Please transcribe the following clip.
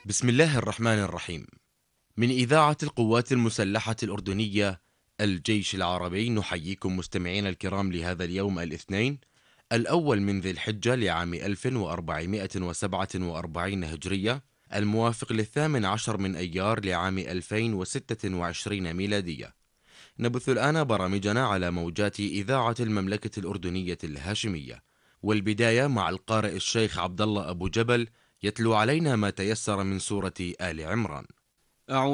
بسم الله الرحمن الرحيم. من إذاعة القوات المسلحة الأردنية الجيش العربي نحييكم مستمعين الكرام لهذا اليوم الاثنين الأول من ذي الحجة لعام 1447 هجرية، الموافق ل18 من أيار لعام 2026 ميلادية. نبث الآن برامجنا على موجات إذاعة المملكة الأردنية الهاشمية، والبداية مع القارئ الشيخ عبد الله أبو جبل يتلو علينا ما تيسر من سورة آل عمران.